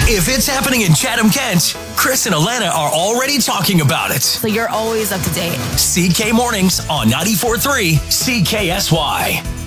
If it's happening in Chatham-Kent, Chris and Alana are already talking about it. So you're always up to date. CK Mornings on 94.3 CKSY.